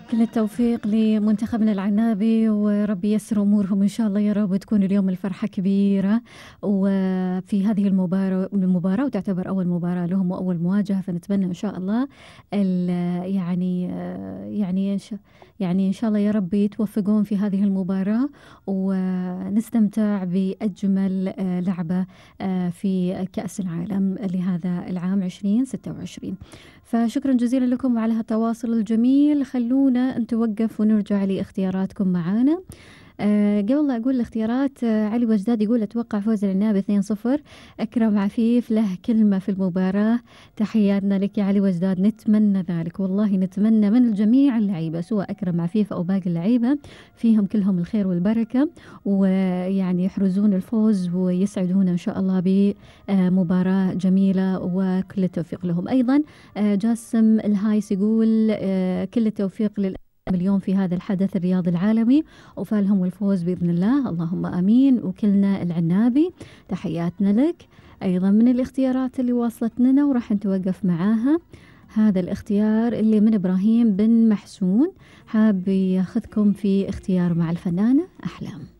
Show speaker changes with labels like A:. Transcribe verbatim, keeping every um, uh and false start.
A: كل التوفيق لمنتخبنا العنابي، وربي ييسر أمورهم إن شاء الله يا رب، وتكون اليوم الفرحة كبيرة وفي هذه المباراة المباراة وتعتبر أول مباراة لهم وأول مواجهة، فنتمنى إن شاء الله يعني يعني إن شاء يعني إن شاء الله يا رب يتوفقون في هذه المباراة ونستمتع بأجمل لعبة في كأس العالم لهذا العام عشرين ستة وعشرين. فشكرا جزيلا لكم على هالتواصل الجميل. خلونا نتوقف ونرجع لاختياراتكم معانا. أه قبل لا أقول الاختيارات، أه علي وجداد يقول أتوقع فوز العنابي اثنين صفر. أكرم عفيف له كلمة في المباراة. تحياتنا لك يا علي وجداد، نتمنى ذلك والله، نتمنى من الجميع اللعيبة سواء أكرم عفيف أو باقي اللعيبة، فيهم كلهم الخير والبركة، ويعني يحرزون الفوز ويسعدون إن شاء الله بمباراة جميلة، وكل التوفيق لهم. أيضا أه جاسم الهايس يقول أه كل التوفيق لل اليوم في هذا الحدث الرياضي العالمي، وفالهم الفوز بإذن الله، اللهم آمين. وكلنا العنابي تحياتنا لك. أيضا من الاختيارات اللي واصلتنا وراح نتوقف معاها هذا الاختيار اللي من إبراهيم بن محسون، حاب ياخذكم في اختيار مع الفنانة أحلام.